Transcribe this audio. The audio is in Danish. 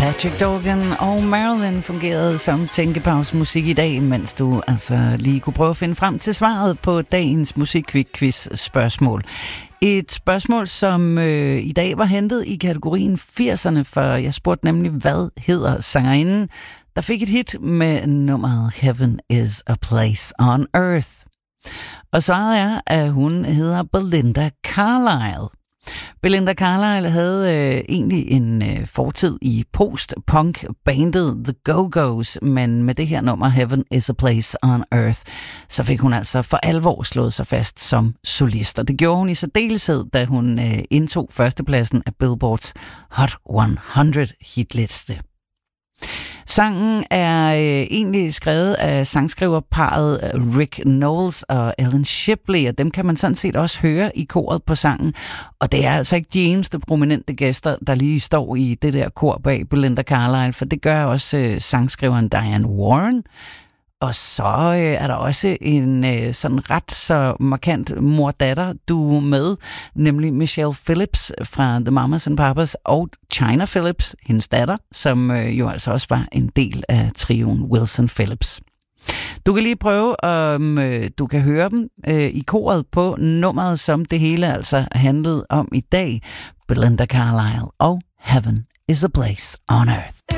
Patrick Dorgan og Marilyn fungerede som tænkepausmusik i dag, mens du altså lige kunne prøve at finde frem til svaret på dagens musikquiz-spørgsmål. Et spørgsmål, som i dag var hentet i kategorien 80'erne, for jeg spurgte nemlig, hvad hedder sangerinden, der fik et hit med nummeret Heaven is a Place on Earth. Og svaret er, at hun hedder Belinda Carlisle. Belinda Carlisle havde egentlig en fortid i post-punk-bandet The Go-Go's, men med det her nummer Heaven is a Place on Earth, så fik hun altså for alvor slået sig fast som solist. Og det gjorde hun i særdeleshed, da hun indtog førstepladsen af Billboards Hot 100 hitliste. Sangen er egentlig skrevet af sangskriverparret Rick Knowles og Ellen Shipley, og dem kan man sådan set også høre i koret på sangen. Og det er altså ikke de eneste prominente gæster, der lige står i det der kor bag Belinda Carlisle, for det gør også sangskriveren Diane Warren. Og så er der også en sådan ret så markant mor-datter-duo med, nemlig Michelle Phillips fra The Mamas and Papas og China Phillips, hendes datter, som jo altså også var en del af trioen Wilson Phillips. Du kan lige prøve, om du kan høre dem i koret på nummeret, som det hele altså handlede om i dag. Belinda Carlisle og Heaven is a Place on Earth.